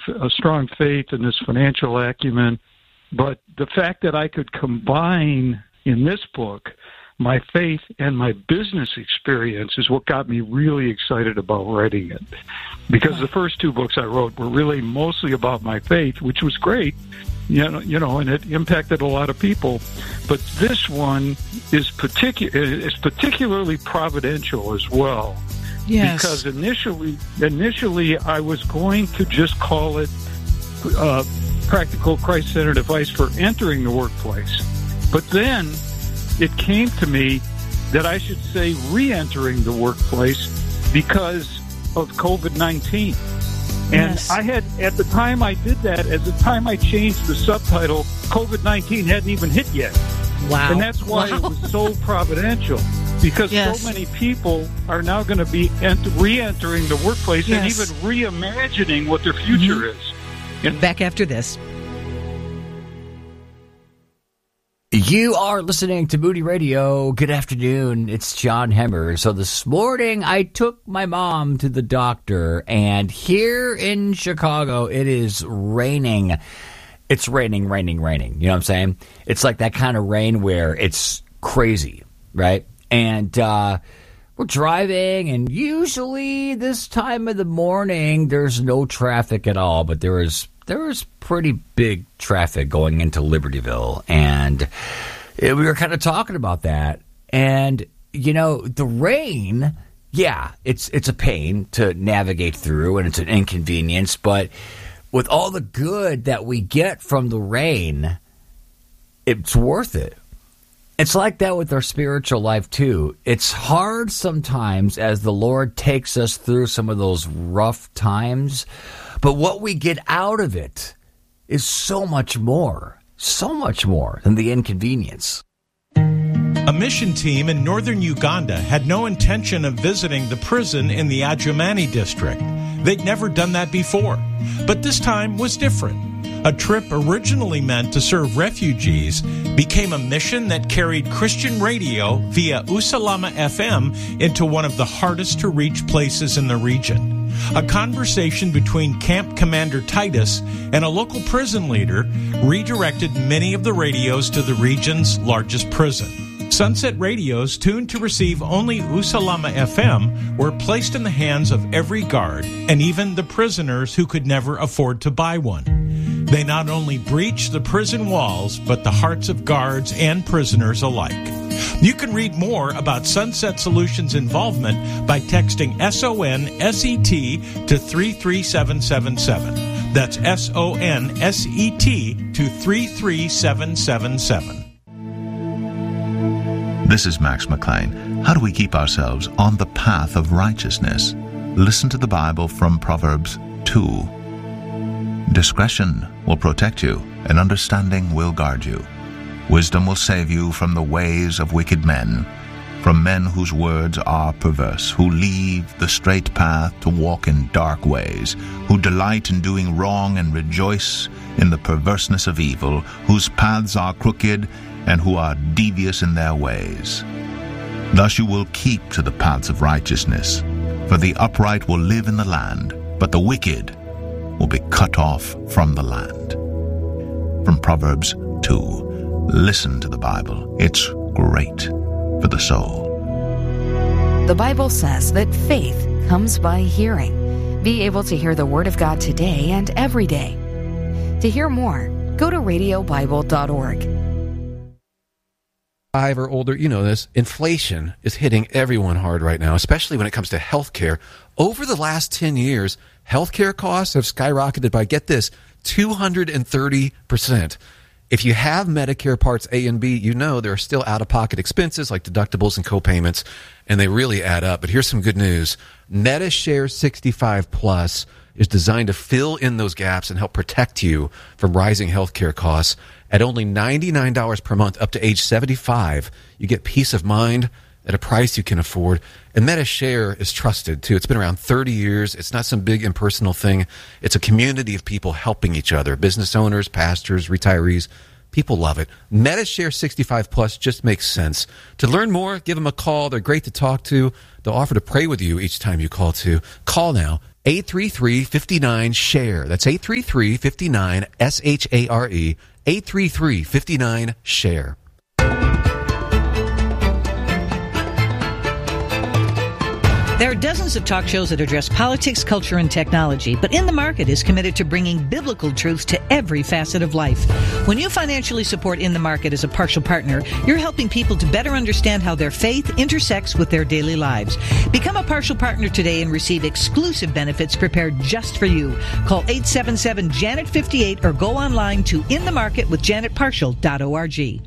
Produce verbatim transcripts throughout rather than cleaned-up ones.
a strong faith and this financial acumen, but the fact that I could combine in this book my faith and my business experience is what got me really excited about writing it. Because the first two books I wrote were really mostly about my faith, which was great, you know, you know, and it impacted a lot of people. But this one is particu- is particularly providential as well. Yes. Because initially, initially I was going to just call it uh, Practical Christ-Centered Advice for Entering the Workplace. But then it came to me that I should say re-entering the workplace because of COVID nineteen. And Yes. I had, at the time I did that, at the time I changed the subtitle, COVID nineteen hadn't even hit yet. Wow. And that's why Wow. it was so providential. Because Yes. so many people are now going to be ent- re-entering the workplace Yes. and even reimagining what their future is. And Back after this. You are listening to Moody Radio. Good afternoon. It's John Hemmer. So this morning I took my mom to the doctor, and here in Chicago it is raining. It's raining, raining, raining. You know what I'm saying? It's like that kind of rain where it's crazy, right? And uh, we're driving, and usually this time of the morning there's no traffic at all, but there is there was pretty big traffic going into Libertyville, and it, we were kind of talking about that. And, you know, the rain, yeah, it's it's a pain to navigate through, and it's an inconvenience, but with all the good that we get from the rain, it's worth it. It's like that with our spiritual life, too. It's hard sometimes as the Lord takes us through some of those rough times, but what we get out of it is so much more, so much more than the inconvenience. A mission team in northern Uganda had no intention of visiting the prison in the Adjumani district. They'd never done that before, but this time was different. A trip originally meant to serve refugees became a mission that carried Christian radio via Usalama F M into one of the hardest to reach places in the region. A conversation between Camp Commander Titus and a local prison leader redirected many of the radios to the region's largest prison. Sunset radios tuned to receive only Usalama F M were placed in the hands of every guard and even the prisoners who could never afford to buy one. They not only breached the prison walls, but the hearts of guards and prisoners alike. You can read more about Sunset Solutions' involvement by texting S O N S E T to three three seven seven seven. That's S O N S E T to three three seven seven seven. This is Max McLean. How do we keep ourselves on the path of righteousness? Listen to the Bible from Proverbs two. Discretion will protect you, and understanding will guard you. Wisdom will save you from the ways of wicked men, from men whose words are perverse, who leave the straight path to walk in dark ways, who delight in doing wrong and rejoice in the perverseness of evil, whose paths are crooked and who are devious in their ways. Thus you will keep to the paths of righteousness, for the upright will live in the land, but the wicked will be cut off from the land. From Proverbs two. Listen to the Bible. It's great for the soul. The Bible says that faith comes by hearing. Be able to hear the Word of God today and every day. To hear more, go to radio bible dot org. Five or older, you know this, inflation is hitting everyone hard right now, especially when it comes to health care. Over the last ten years, healthcare costs have skyrocketed by, get this, two hundred thirty percent. If you have Medicare Parts A and B, you know there are still out-of-pocket expenses like deductibles and co-payments, and they really add up. But here's some good news. MediShare sixty-five Plus is designed to fill in those gaps and help protect you from rising healthcare costs. At only ninety-nine dollars per month up to age seventy-five, you get peace of mind at a price you can afford. And MediShare is trusted, too. It's been around thirty years. It's not some big impersonal thing. It's a community of people helping each other, business owners, pastors, retirees. People love it. MediShare sixty-five Plus just makes sense. To learn more, give them a call. They're great to talk to. They'll offer to pray with you each time you call, too. Call now, eight three three, five nine, share. That's eight three three, five nine, S H A R E, eight three three, five nine, share. There are dozens of talk shows that address politics, culture, and technology, but In the Market is committed to bringing biblical truth to every facet of life. When you financially support In the Market as a partial partner, you're helping people to better understand how their faith intersects with their daily lives. Become a partial partner today and receive exclusive benefits prepared just for you. Call eight seven seven, Janet fifty-eight or go online to in the market with janet partial dot org.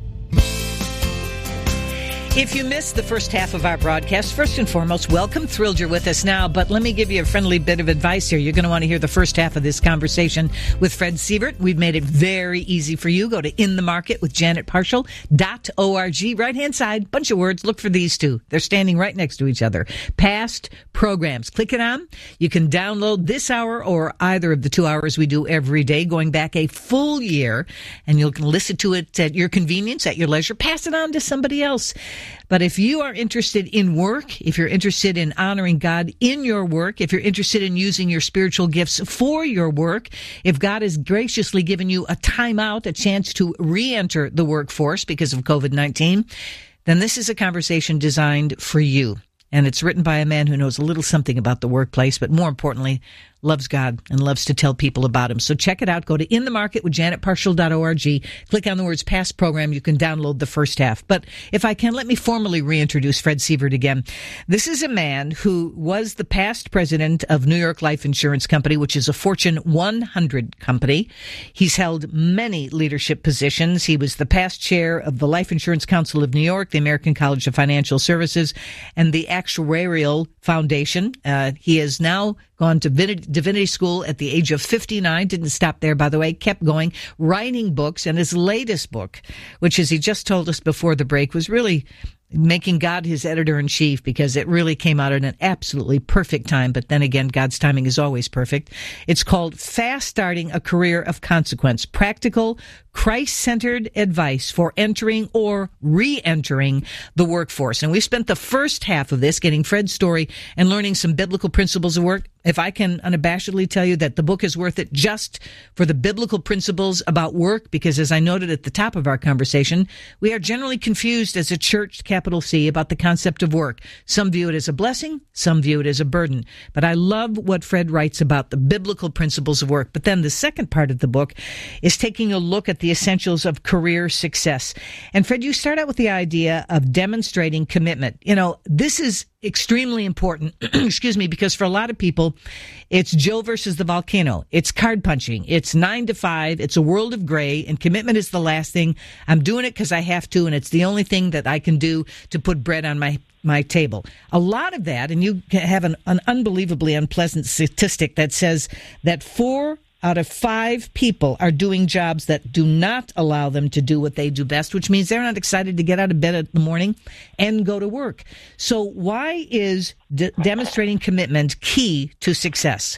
If you missed the first half of our broadcast, first and foremost, welcome. Thrilled you're with us now. But let me give you a friendly bit of advice here. You're going to want to hear the first half of this conversation with Fred Sievert. We've made it very easy for you. Go to In the Market with janet partial dot org. Right-hand side, bunch of words. Look for these two. They're standing right next to each other. Past programs. Click it on. You can download this hour or either of the two hours we do every day, going back a full year, and you can listen to it at your convenience, at your leisure. Pass it on to somebody else. But if you are interested in work, if you're interested in honoring God in your work, if you're interested in using your spiritual gifts for your work, if God has graciously given you a time out, a chance to re-enter the workforce because of covid nineteen, then this is a conversation designed for you. And it's written by a man who knows a little something about the workplace, but more importantly, loves God and loves to tell people about him. So check it out. Go to In the Market with janet partial dot org. Click on the words past program. You can download the first half. But if I can, let me formally reintroduce Fred Sievert again. This is a man who was the past president of New York Life Insurance Company, which is a Fortune one hundred company. He's held many leadership positions. He was the past chair of the Life Insurance Council of New York, the American College of Financial Services, and the Actuarial Foundation. Uh, he has now gone to divinity school at the age of fifty-nine. Didn't stop there, by the way. Kept going, writing books. And his latest book, which, as he just told us before the break, was really making God his editor-in-chief, because it really came out at an absolutely perfect time. But then again, God's timing is always perfect. It's called Fast Starting a Career of Consequence: Practical, Christ-Centered Advice for Entering or Re-entering the Workforce. And we spent the first half of this getting Fred's story and learning some biblical principles of work. If I can unabashedly tell you that the book is worth it just for the biblical principles about work, because as I noted at the top of our conversation, we are generally confused as a church, capital C, about the concept of work. Some view it as a blessing, some view it as a burden. But I love what Fred writes about the biblical principles of work. But then the second part of the book is taking a look at the essentials of career success. And Fred, you start out with the idea of demonstrating commitment. You know, this is extremely important, excuse me, because for a lot of people, it's Joe versus the volcano. It's card punching. It's nine to five. It's a world of gray, and commitment is the last thing. I'm doing it because I have to, and it's the only thing that I can do to put bread on my my table. A lot of that, and you have an, an unbelievably unpleasant statistic that says that four out of five people are doing jobs that do not allow them to do what they do best, which means they're not excited to get out of bed in the morning and go to work. So why is de- demonstrating commitment key to success?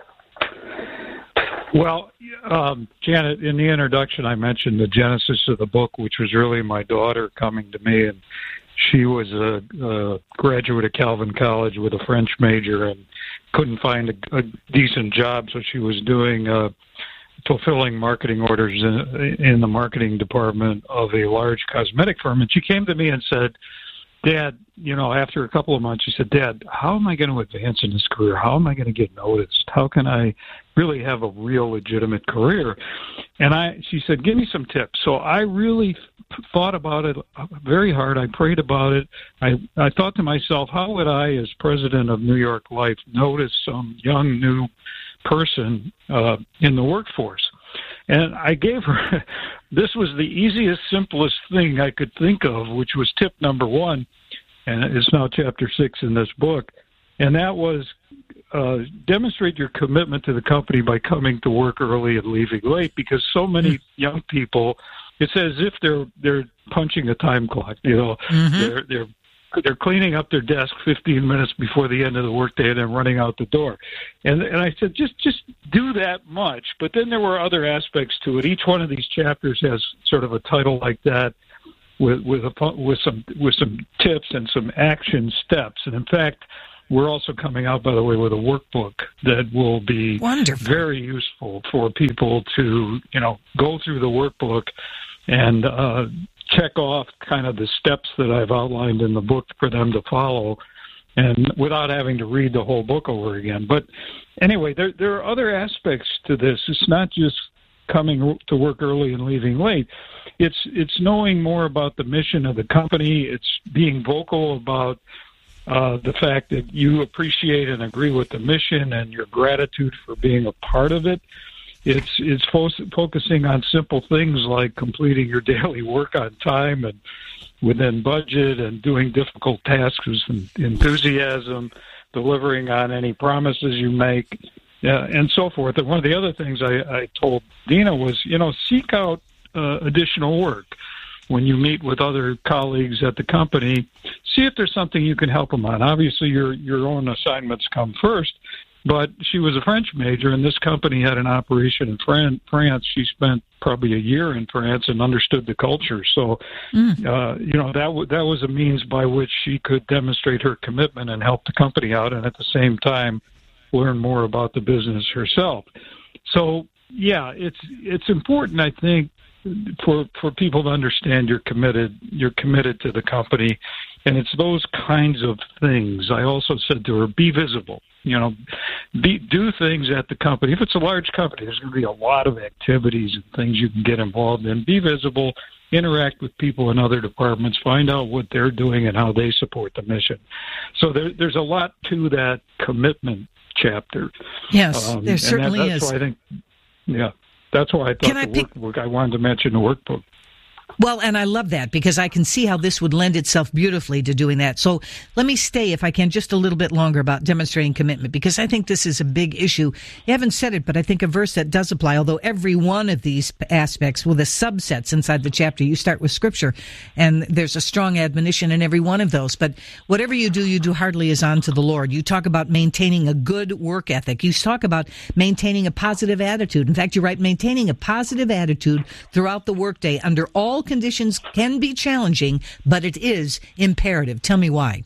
Well, um, Janet, in the introduction, I mentioned the genesis of the book, which was really my daughter coming to me, and she was a, a graduate of Calvin College with a French major and couldn't find a, a decent job, so she was doing uh, fulfilling marketing orders in, in the marketing department of a large cosmetic firm. And she came to me and said, Dad, you know, after a couple of months, she said, Dad, how am I going to advance in this career? How am I going to get noticed? How can I really have a real legitimate career? And I, she said, give me some tips. So I really thought about it very hard. I prayed about it. I, I thought to myself, how would I, as president of New York Life, notice some young new person uh, in the workforce? And I gave her, this was the easiest, simplest thing I could think of, which was tip number one, and it's now chapter six in this book, and that was uh, demonstrate your commitment to the company by coming to work early and leaving late, because so many young people, it's as if they're they're punching a time clock. You know, mm-hmm. they're they're they're cleaning up their desk fifteen minutes before the end of the workday and then running out the door. And and I said, just just do that much. But then there were other aspects to it. Each one of these chapters has sort of a title like that, with with a, with some with some tips and some action steps. And in fact, we're also coming out, by the way, with a workbook that will be Wonderful. very useful for people to, you know, go through the workbook and uh, check off kind of the steps that I've outlined in the book for them to follow, and without having to read the whole book over again. But anyway, there there are other aspects to this. It's not just coming to work early and leaving late. It's it's knowing more about the mission of the company. It's being vocal about uh, the fact that you appreciate and agree with the mission and your gratitude for being a part of it. It's it's fo- focusing on simple things like completing your daily work on time and within budget, and doing difficult tasks with enthusiasm, delivering on any promises you make, uh, and so forth. And one of the other things I, I told Dina was, you know, seek out uh, additional work. When you meet with other colleagues at the company, see if there's something you can help them on. Obviously, your your own assignments come first, but she was a French major, and this company had an operation in Fran- France. She spent probably a year in France and understood the culture. So, mm. uh, you know, that w- that was a means by which she could demonstrate her commitment and help the company out, and at the same time learn more about the business herself. So, yeah, it's it's important, I think, for for people to understand you're committed. You're committed to the company, and it's those kinds of things. I also said to her, be visible. You know, be, do things at the company. If it's a large company, there's going to be a lot of activities and things you can get involved in. Be visible, interact with people in other departments, find out what they're doing and how they support the mission. So there, there's a lot to that commitment chapter. Yes, um, there certainly that, that's is. Why I think, yeah, that's why I thought Can the I pick- workbook, I wanted to mention the workbook. Well, and I love that because I can see how this would lend itself beautifully to doing that. So let me stay, if I can, just a little bit longer about demonstrating commitment, because I think this is a big issue. You haven't said it, but I think a verse that does apply, although every one of these aspects, well, the subsets inside the chapter, you start with Scripture, and there's a strong admonition in every one of those. But whatever you do, you do heartily as unto the Lord. You talk about maintaining a good work ethic. You talk about maintaining a positive attitude. In fact, you write maintaining a positive attitude throughout the workday under all conditions can be challenging, but it is imperative. Tell me why.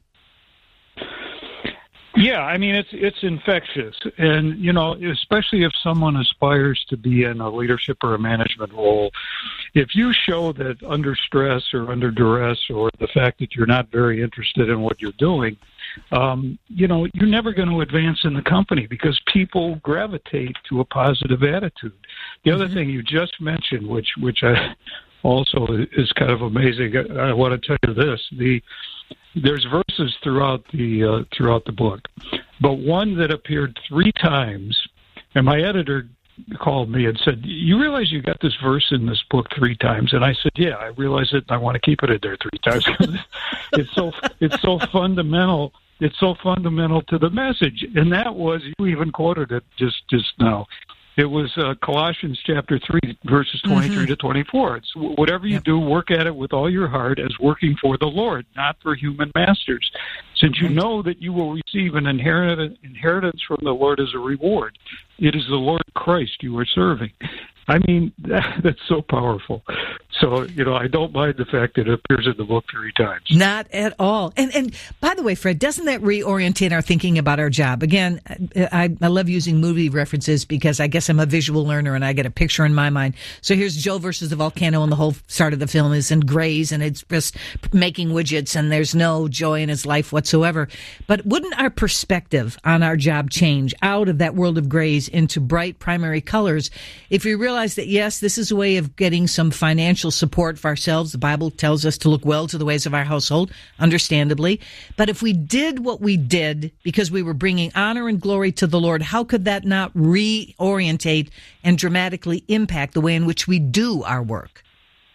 Yeah, I mean, it's it's infectious. And, you know, especially if someone aspires to be in a leadership or a management role, if you show that under stress or under duress or the fact that you're not very interested in what you're doing, um, you know, you're never going to advance in the company because people gravitate to a positive attitude. The other mm-hmm. thing you just mentioned, which which I also is kind of amazing. I, I want to tell you this: the there's verses throughout the uh, throughout the book, but one that appeared three times, and my editor called me and said, "You realize you got this verse in this book three times?" And I said, "Yeah, I realize it. And I want to keep it in there three times because it's so it's so fundamental. It's so fundamental to the message." And that was, you even quoted it just just now. It was uh, Colossians chapter three, verses twenty-three mm-hmm. to twenty-four. It's whatever you yep. do, work at it with all your heart as working for the Lord, not for human masters, since you know that you will receive an inheritance inheritance from the Lord as a reward. It is the Lord Christ you are serving. I mean, that, that's so powerful. So, you know, I don't mind the fact that it appears in the book three times. Not at all. And and by the way, Fred, doesn't that reorientate our thinking about our job? Again, I, I love using movie references because I guess I'm a visual learner and I get a picture in my mind. So here's Joe versus the volcano, and the whole start of the film is in grays, and it's just making widgets, and there's no joy in his life whatsoever. But wouldn't our perspective on our job change out of that world of grays into bright primary colors if we realize that, yes, this is a way of getting some financial support for ourselves? The Bible tells us to look well to the ways of our household, understandably. But if we did what we did because we were bringing honor and glory to the Lord, how could that not reorientate and dramatically impact the way in which we do our work?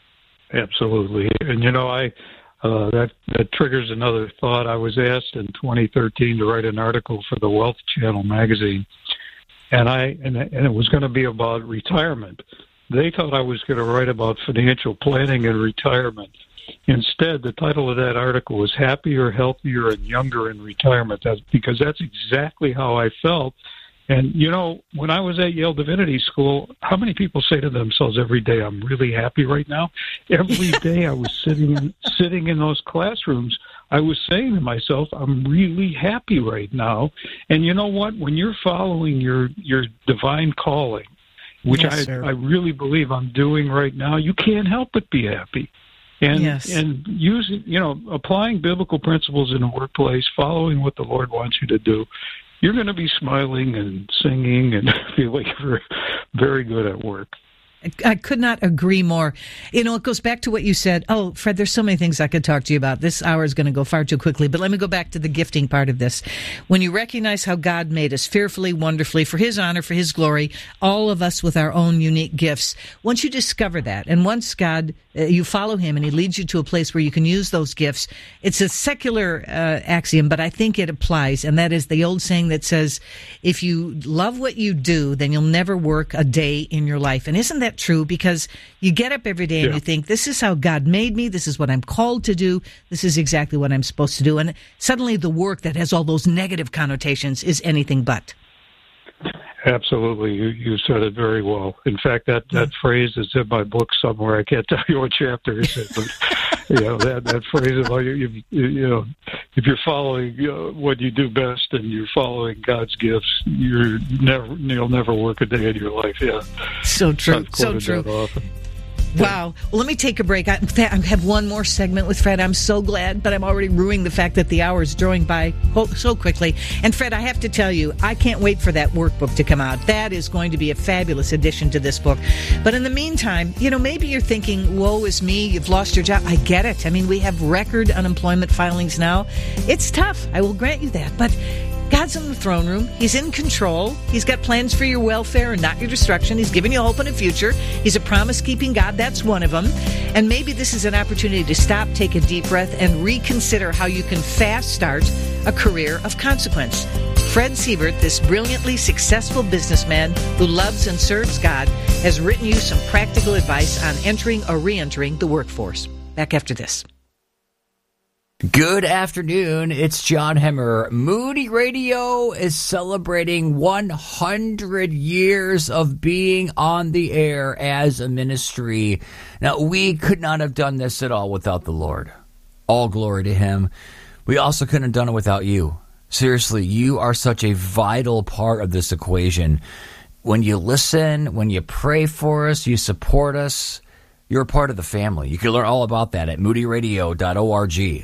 Absolutely. And, you know, I uh, that, that triggers another thought. I was asked in twenty thirteen to write an article for the Wealth Channel magazine. And I and, and it was going to be about retirement. They thought I was going to write about financial planning and retirement. Instead, the title of that article was "Happier, Healthier, and Younger in Retirement," that's, because that's exactly how I felt. And, you know, when I was at Yale Divinity School, how many people say to themselves every day, "I'm really happy right now"? Every day I was sitting in, sitting in those classrooms I was saying to myself, I'm really happy right now. And you know what? When you're following your, your divine calling, which yes, I, I really believe I'm doing right now, you can't help but be happy. And yes. and using, you know, applying biblical principles in the workplace, following what the Lord wants you to do, you're going to be smiling and singing and feeling very, very good at work. I could not agree more. You know, it goes back to what you said. Oh, Fred, there's so many things I could talk to you about. This hour is going to go far too quickly, but let me go back to the gifting part of this. When you recognize how God made us fearfully, wonderfully, for His honor, for His glory, all of us with our own unique gifts, once you discover that, and once God, uh, you follow Him and He leads you to a place where you can use those gifts, it's a secular uh, axiom, but I think it applies, and that is the old saying that says, if you love what you do, then you'll never work a day in your life. And isn't that true? Because you get up every day and yeah. you think, this is how God made me, this is what I'm called to do, this is exactly what I'm supposed to do, and suddenly the work that has all those negative connotations is anything but. Absolutely. You, you said it very well. In fact, that, that yeah. phrase is in my book somewhere. I can't tell you what chapter it's in, but you know, that, that phrase about you, you, you know, if you're following you know, what you do best and you're following God's gifts, you're never, you'll never work a day in your life. Yeah. So true. So true. Wow. Well, let me take a break. I, I have one more segment with Fred. I'm so glad, but I'm already ruining the fact that the hour is drawing by so quickly. And Fred, I have to tell you, I can't wait for that workbook to come out. That is going to be a fabulous addition to this book. But in the meantime, you know, maybe you're thinking, woe is me, you've lost your job. I get it. I mean, we have record unemployment filings now. It's tough. I will grant you that. But God's in the throne room. He's in control. He's got plans for your welfare and not your destruction. He's giving you hope and a future. He's a promise-keeping God. That's one of them. And maybe this is an opportunity to stop, take a deep breath, and reconsider how you can fast start a career of consequence. Fred Sievert, this brilliantly successful businessman who loves and serves God, has written you some practical advice on entering or re-entering the workforce. Back after this. Good afternoon, it's John Hemmer. Moody Radio is celebrating one hundred years of being on the air as a ministry. Now, we could not have done this at all without the Lord. All glory to Him. We also couldn't have done it without you. Seriously, you are such a vital part of this equation. When you listen, when you pray for us, you support us, you're a part of the family. You can learn all about that at moody radio dot org.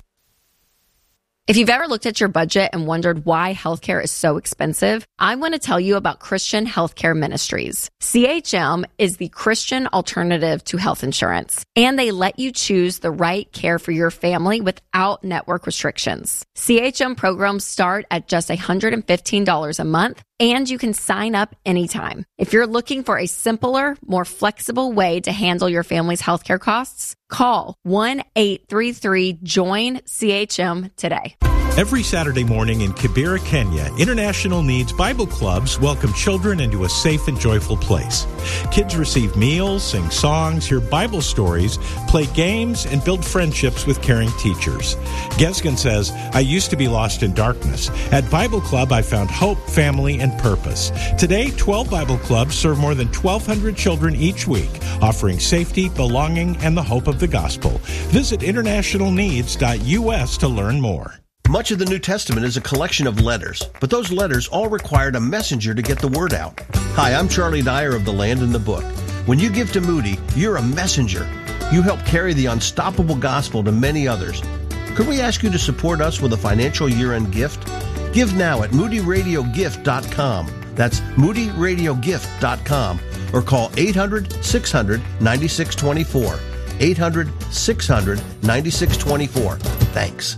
If you've ever looked at your budget and wondered why healthcare is so expensive, I want to tell you about Christian Healthcare Ministries. C H M is the Christian alternative to health insurance, and they let you choose the right care for your family without network restrictions. C H M programs start at just one hundred fifteen dollars a month, and you can sign up anytime. If you're looking for a simpler, more flexible way to handle your family's healthcare costs, call one eight three three join C H M today. Every Saturday morning in Kibera, Kenya, International Needs Bible Clubs welcome children into a safe and joyful place. Kids receive meals, sing songs, hear Bible stories, play games, and build friendships with caring teachers. Gesgen says, I used to be lost in darkness. At Bible Club, I found hope, family, and purpose. Today, twelve Bible Clubs serve more than twelve hundred children each week, offering safety, belonging, and the hope of the gospel. Visit international needs dot U S to learn more. Much of the New Testament is a collection of letters, but those letters all required a messenger to get the word out. Hi, I'm Charlie Dyer of The Land and the Book. When you give to Moody, you're a messenger. You help carry the unstoppable gospel to many others. Could we ask you to support us with a financial year-end gift? Give now at moody radio gift dot com. That's moody radio gift dot com. Or call eight hundred six hundred ninety-six twenty-four. eight hundred six hundred ninety-six twenty-four. Thanks.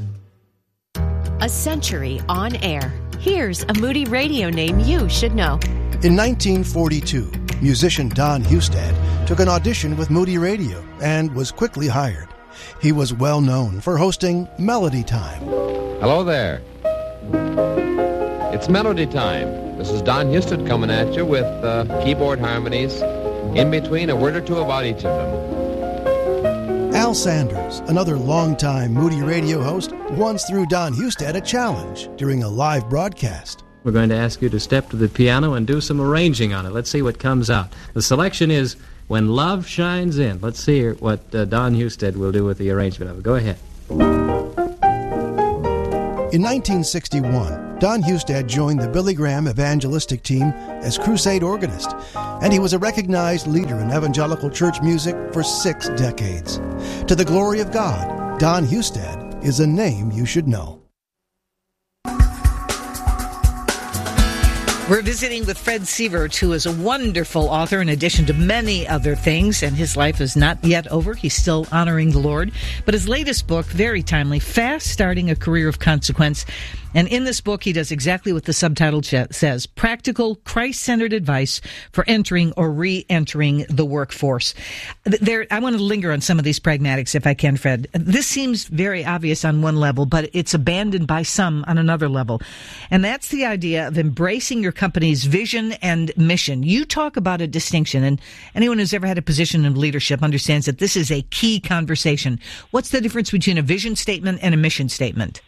A century on air. Here's a Moody Radio name you should know. In nineteen forty-two, musician Don Hustad took an audition with Moody Radio and was quickly hired. He was well known for hosting Melody Time. Hello there. It's Melody Time. This is Don Hustad coming at you with uh, keyboard harmonies, in between a word or two about each of them. Al Sanders, another longtime Moody Radio host, once threw Don Hustad a challenge during a live broadcast. We're going to ask you to step to the piano and do some arranging on it. Let's see what comes out. The selection is When Love Shines In. Let's see what uh, Don Hustad will do with the arrangement of it. Go ahead. In nineteen sixty-one, Don Hustad joined the Billy Graham evangelistic team as crusade organist, and he was a recognized leader in evangelical church music for six decades. To the glory of God, Don Hustad is a name you should know. We're visiting with Fred Sievert, who is a wonderful author in addition to many other things, and his life is not yet over. He's still honoring the Lord. But his latest book, very timely, Fast Starting a Career of Consequence. And in this book, he does exactly what the subtitle ch- says, practical, Christ-centered advice for entering or re-entering the workforce. There, I want to linger on some of these pragmatics if I can, Fred. This seems very obvious on one level, but it's abandoned by some on another level. And that's the idea of embracing your company's vision and mission. You talk about a distinction, and anyone who's ever had a position in leadership understands that this is a key conversation. What's the difference between a vision statement and a mission statement?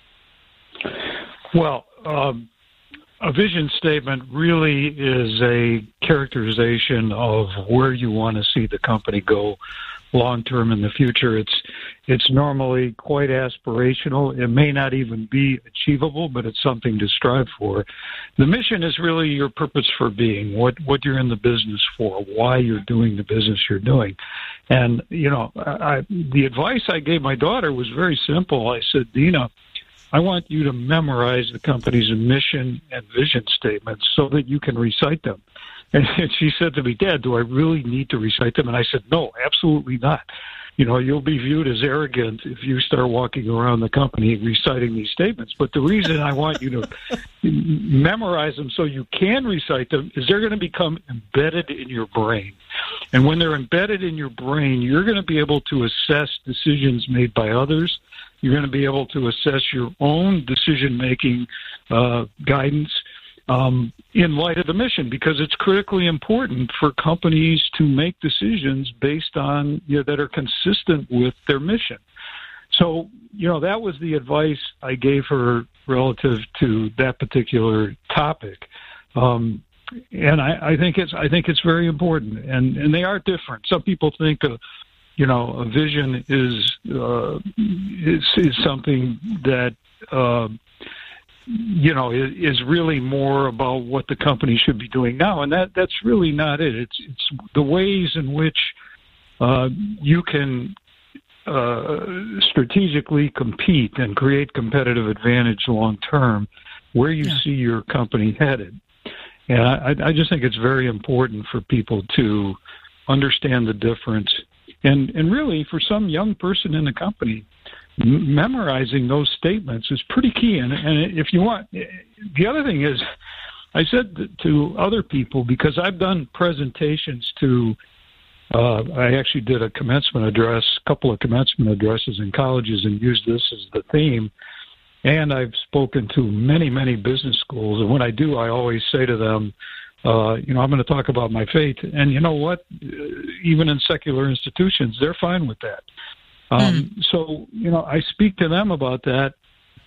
Well, um, a vision statement really is a characterization of where you want to see the company go long term in the future. It's it's normally quite aspirational. It may not even be achievable, but it's something to strive for. The mission is really your purpose for being, what what you're in the business for, why you're doing the business you're doing. And, you know, I, the advice I gave my daughter was very simple. I said, Dina, I want you to memorize the company's mission and vision statements so that you can recite them. And she said to me, Dad, do I really need to recite them? And I said, no, absolutely not. You know, you'll be viewed as arrogant if you start walking around the company reciting these statements. But the reason I want you to memorize them so you can recite them is they're going to become embedded in your brain. And when they're embedded in your brain, you're going to be able to assess decisions made by others. You're going to be able to assess your own decision-making uh, guidance um, in light of the mission, because it's critically important for companies to make decisions based on, you know, that are consistent with their mission. So, you know, that was the advice I gave her relative to that particular topic. Um, and I, I think it's I think it's very important, and, and they are different. Some people think a you know a vision is uh, is, is something that uh, you know is, is really more about what the company should be doing now, and that that's really not it. It's it's the ways in which uh, you can uh, strategically compete and create competitive advantage long term, where you yeah. see your company headed. And I, I just think it's very important for people to understand the difference. And, and really, for some young person in the company, m- memorizing those statements is pretty key. And, and if you want, the other thing is, I said to other people, because I've done presentations to, uh, I actually did a commencement address, a couple of commencement addresses in colleges and used this as the theme. And I've spoken to many, many business schools. And when I do, I always say to them, uh, you know, I'm going to talk about my faith. And you know what? Even in secular institutions, they're fine with that. Um, mm. So, you know, I speak to them about that.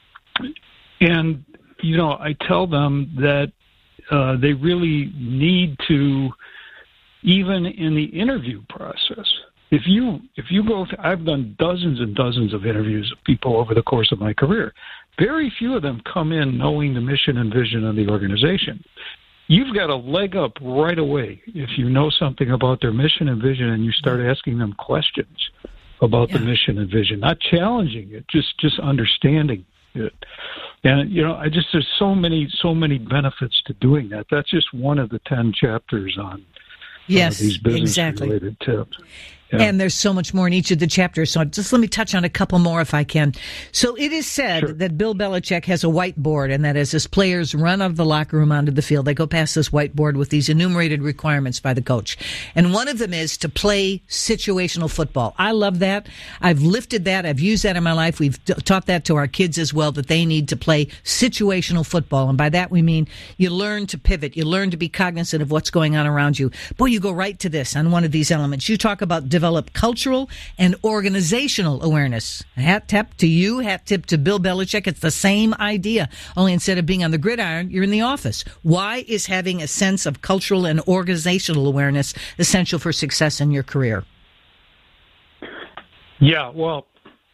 And, you know, I tell them that uh, they really need to, even in the interview process, If you if you go, I've done dozens and dozens of interviews of people over the course of my career. Very few of them come in knowing the mission and vision of the organization. You've got a leg up right away if you know something about their mission and vision and you start asking them questions about yeah. the mission and vision, not challenging it, just just understanding it. And you know, I just there's so many so many benefits to doing that. That's just one of the ten chapters on yes, uh, these business exactly. related tips. Yeah. And there's so much more in each of the chapters. So just let me touch on a couple more if I can. So it is said sure. that Bill Belichick has a whiteboard, and that as his players run out of the locker room onto the field, they go past this whiteboard with these enumerated requirements by the coach. And one of them is to play situational football. I love that. I've lifted that. I've used that in my life. We've t- taught that to our kids as well, that they need to play situational football. And by that we mean you learn to pivot. You learn to be cognizant of what's going on around you. Boy, you go right to this on one of these elements. You talk about develop cultural and organizational awareness. Hat tip to you, hat tip to Bill Belichick. It's the same idea, only instead of being on the gridiron, you're in the office. Why is having a sense of cultural and organizational awareness essential for success in your career? Yeah, well,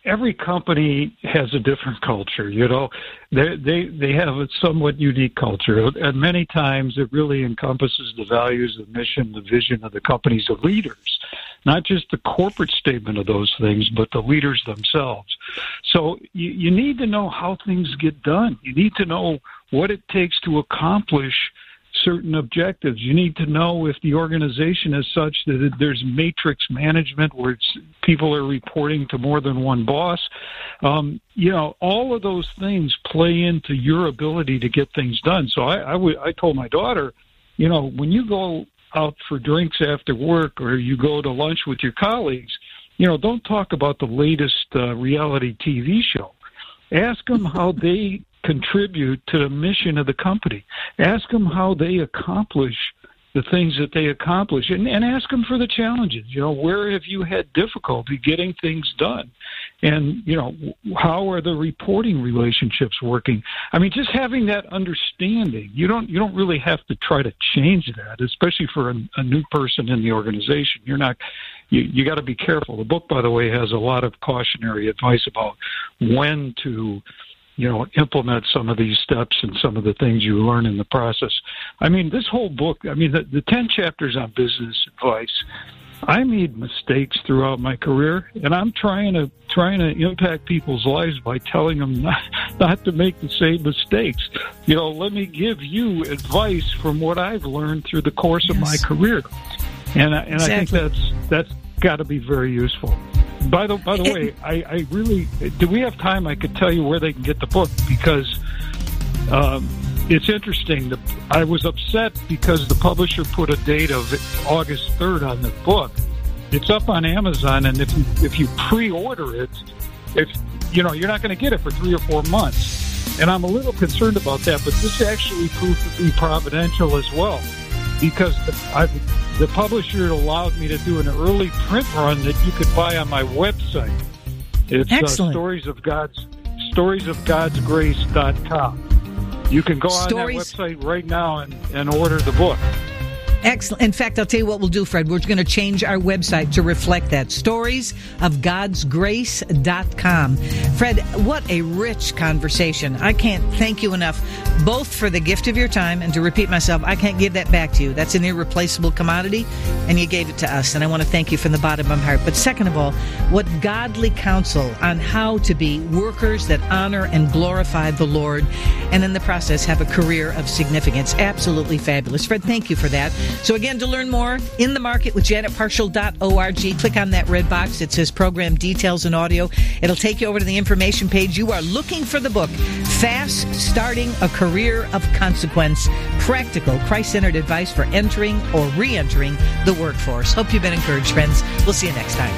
every company has a different culture. You know, they they they have a somewhat unique culture, and many times it really encompasses the values, the mission, the vision of the company's leaders, not just the corporate statement of those things, but the leaders themselves. So you, you need to know how things get done. You need to know what it takes to accomplish certain objectives. You need to know if the organization is such that there's matrix management where it's, people are reporting to more than one boss. Um, you know, all of those things play into your ability to get things done. So I, I, w- I told my daughter, you know, when you go out for drinks after work or you go to lunch with your colleagues, you know, don't talk about the latest uh, reality T V show. Ask them how they contribute to the mission of the company. Ask them how they accomplish the things that they accomplish, and, and ask them for the challenges. You know, where have you had difficulty getting things done? And, you know, how are the reporting relationships working? I mean, just having that understanding, you don't you don't really have to try to change that, especially for a, a new person in the organization. You're not, you, you got to be careful. The book, by the way, has a lot of cautionary advice about when to, you know, implement some of these steps and some of the things you learn in the process. I mean, this whole book, I mean, the, the ten chapters on business advice, I made mistakes throughout my career, and I'm trying to trying to impact people's lives by telling them not, not to make the same mistakes. You know, let me give you advice from what I've learned through the course yes. of my career. And, and exactly. I think that's that's got to be very useful. By the by the it, way, I, I really do. We have time? I could tell you where they can get the book, because um, it's interesting. The, I was upset because the publisher put a date of August third on the book. It's up on Amazon, and if you, if you pre-order it, if you know you're not going to get it for three or four months. And I'm a little concerned about that. But this actually proved to be providential as well, because the, I. The publisher allowed me to do an early print run that you could buy on my website. It's uh, stories of God's stories of God's grace dot com. You can go stories. on that website right now and, and order the book. Excellent. In fact, I'll tell you what we'll do, Fred. We're going to change our website to reflect that. stories of God's grace dot com. Fred, what a rich conversation. I can't thank you enough, both for the gift of your time, and to repeat myself, I can't give that back to you. That's an irreplaceable commodity, and you gave it to us, and I want to thank you from the bottom of my heart. But second of all, what godly counsel on how to be workers that honor and glorify the Lord, and in the process have a career of significance. Absolutely fabulous. Fred, thank you for that. So again, to learn more, In the Market with Janet Parshall dot org. Click on that red box. It says Program Details and Audio. It'll take you over to the information page. You are looking for the book, Fast Starting a Career of Consequence, Practical Christ-Centered Advice for Entering or Re-entering the Workforce. Hope you've been encouraged, friends. We'll see you next time.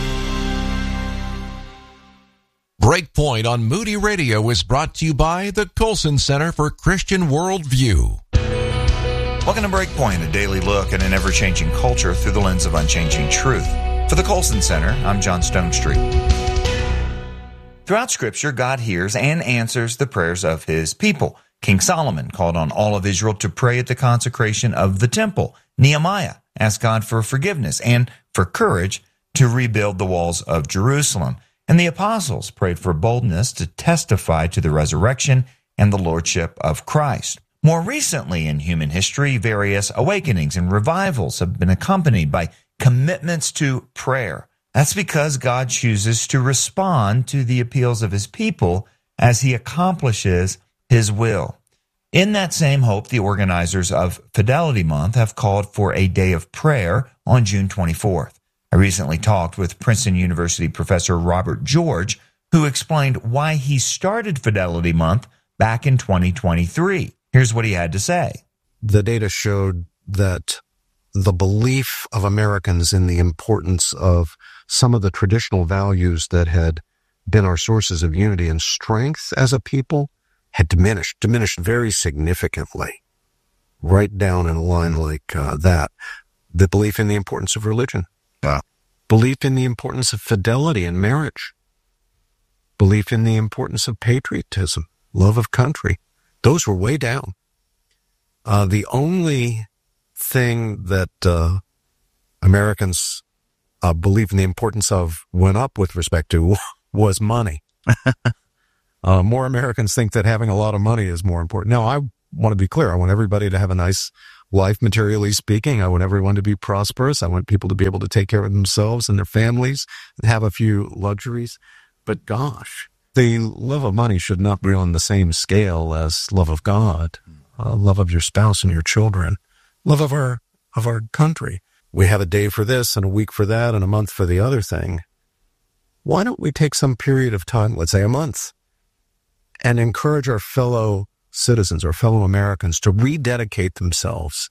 Breakpoint on Moody Radio is brought to you by the Colson Center for Christian Worldview. Welcome to Breakpoint, a daily look at an ever-changing culture through the lens of unchanging truth. For the Colson Center, I'm John Stonestreet. Throughout Scripture, God hears and answers the prayers of His people. King Solomon called on all of Israel to pray at the consecration of the temple. Nehemiah asked God for forgiveness and for courage to rebuild the walls of Jerusalem. And the apostles prayed for boldness to testify to the resurrection and the lordship of Christ. More recently in human history, various awakenings and revivals have been accompanied by commitments to prayer. That's because God chooses to respond to the appeals of His people as He accomplishes His will. In that same hope, the organizers of Fidelity Month have called for a day of prayer on June twenty-fourth. I recently talked with Princeton University professor Robert George, who explained why he started Fidelity Month back in twenty twenty-three. Here's what he had to say. The data showed that the belief of Americans in the importance of some of the traditional values that had been our sources of unity and strength as a people had diminished, diminished very significantly. Right down in a line like uh, that. The belief in the importance of religion. Uh, belief in the importance of fidelity in marriage. Belief in the importance of patriotism, love of country. Those were way down. Uh, the only thing that uh, Americans uh, believe in the importance of went up with respect to was money. uh, more Americans think that having a lot of money is more important. Now, I want to be clear. I want everybody to have a nice life, materially speaking. I want everyone to be prosperous. I want people to be able to take care of themselves and their families and have a few luxuries. But gosh, the love of money should not be on the same scale as love of God, uh, love of your spouse and your children, love of our of our country. We have a day for this and a week for that and a month for the other thing. Why don't we take some period of time, let's say a month, and encourage our fellow citizens, our fellow Americans, to rededicate themselves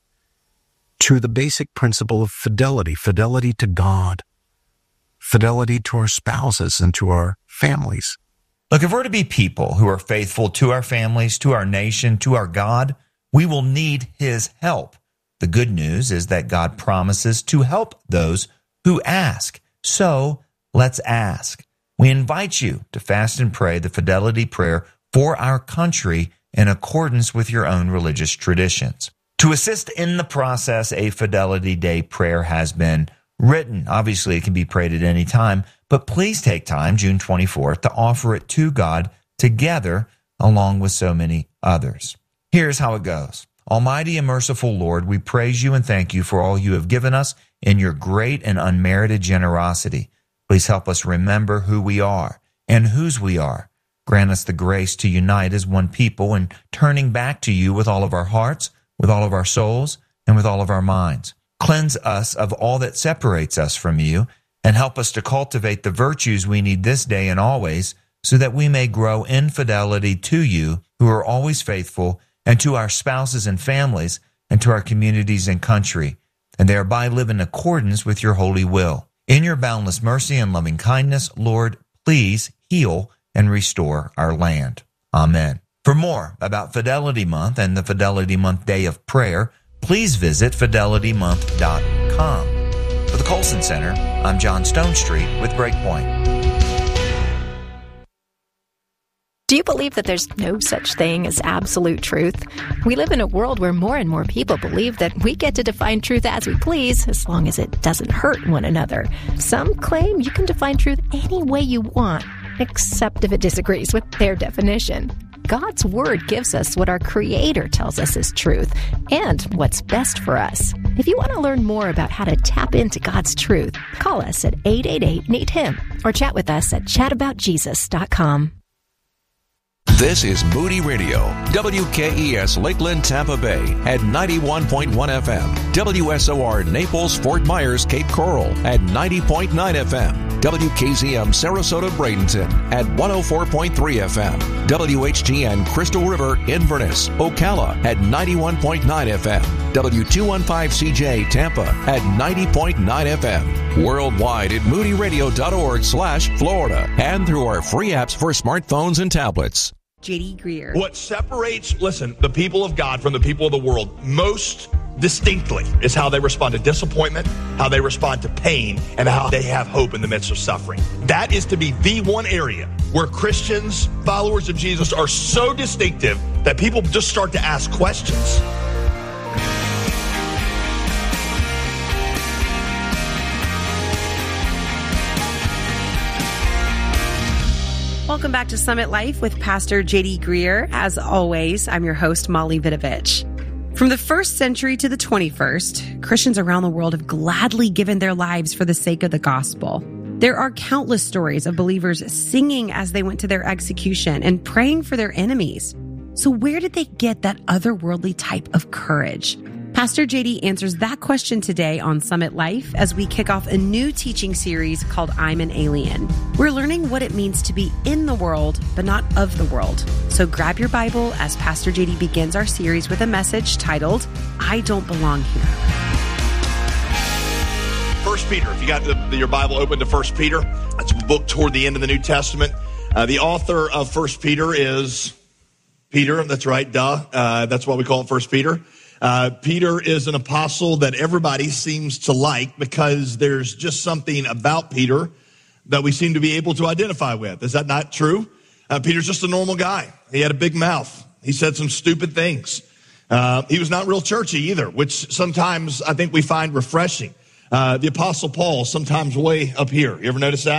to the basic principle of fidelity, fidelity to God, fidelity to our spouses and to our families. Look, if we're to be people who are faithful to our families, to our nation, to our God, we will need His help. The good news is that God promises to help those who ask. So let's ask. We invite you to fast and pray the fidelity prayer for our country in accordance with your own religious traditions. To assist in the process, a Fidelity Day prayer has been written. Obviously, it can be prayed at any time, but please take time, June twenty-fourth, to offer it to God together along with so many others. Here's how it goes. Almighty and merciful Lord, we praise you and thank you for all you have given us in your great and unmerited generosity. Please help us remember who we are and whose we are. Grant us the grace to unite as one people in turning back to you with all of our hearts, with all of our souls, and with all of our minds. Cleanse us of all that separates us from you, and help us to cultivate the virtues we need this day and always, so that we may grow in fidelity to you, who are always faithful, and to our spouses and families, and to our communities and country, and thereby live in accordance with your holy will. In your boundless mercy and loving kindness, Lord, please heal and restore our land. Amen. For more about Fidelity Month and the Fidelity Month Day of Prayer, please visit fidelity month dot com. For the Colson Center, I'm John Stonestreet with Breakpoint. Do you believe that there's no such thing as absolute truth? We live in a world where more and more people believe that we get to define truth as we please, as long as it doesn't hurt one another. Some claim you can define truth any way you want, except if it disagrees with their definition. God's Word gives us what our Creator tells us is truth and what's best for us. If you want to learn more about how to tap into God's truth, call us at eight eight eight, N E E T, H I M or chat with us at chat about jesus dot com. This is Moody Radio, W K E S Lakeland, Tampa Bay at ninety-one point one F M, W S O R Naples, Fort Myers, Cape Coral at ninety point nine F M, W K Z M Sarasota, Bradenton at one oh four point three F M, W H G N Crystal River, Inverness, Ocala at ninety-one point nine F M, W two fifteen C J Tampa at ninety point nine F M, worldwide at moody radio dot org slash Florida, and through our free apps for smartphones and tablets. J D Greer. What separates, listen, the people of God from the people of the world most distinctly is how they respond to disappointment, how they respond to pain, and how they have hope in the midst of suffering. That is to be the one area where Christians, followers of Jesus, are so distinctive that people just start to ask questions. Welcome back to Summit Life with Pastor J D Greer. As always, I'm your host, Molly Vidovich. From the first century to the twenty-first, Christians around the world have gladly given their lives for the sake of the gospel. There are countless stories of believers singing as they went to their execution and praying for their enemies. So where did they get that otherworldly type of courage? Pastor J D answers that question today on Summit Life as we kick off a new teaching series called I'm an Alien. We're learning what it means to be in the world, but not of the world. So grab your Bible as Pastor J D begins our series with a message titled, I Don't Belong Here. First Peter, if you got the, the, your Bible open to First Peter, it's a book toward the end of the New Testament. Uh, the author of First Peter is Peter. That's right, duh. Uh, that's why we call it First Peter. Uh, Peter is an apostle that everybody seems to like because there's just something about Peter that we seem to be able to identify with. Is that not true? Uh, Peter's just a normal guy. He had a big mouth. He said some stupid things. Uh, he was not real churchy either, which sometimes I think we find refreshing. Uh, the apostle Paul, sometimes way up here. You ever notice that?